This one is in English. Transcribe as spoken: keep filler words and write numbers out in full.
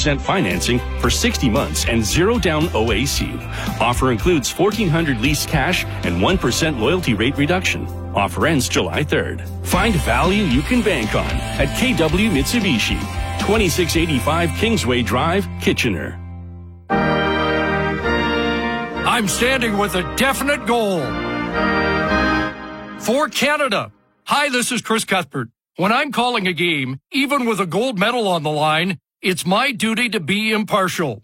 percent financing for sixty months and zero down O A C. Offer includes fourteen hundred lease cash and one percent loyalty rate reduction. Offer ends July third. Find value you can bank on at K W Mitsubishi, twenty-six eighty-five Kingsway Drive, Kitchener. I'm standing with a definite goal. For Canada. Hi, this is Chris Cuthbert. When I'm calling a game, even with a gold medal on the line, it's my duty to be impartial.